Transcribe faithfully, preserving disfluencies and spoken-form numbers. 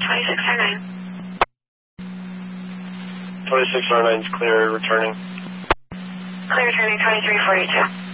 twenty-six oh nine. twenty-six oh nine is clear, returning. Clear, returning twenty-three forty-two.